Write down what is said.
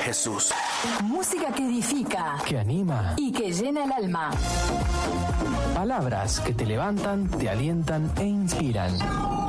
Jesús. Música que edifica, que anima y que llena el alma. Palabras que te levantan, te alientan e inspiran.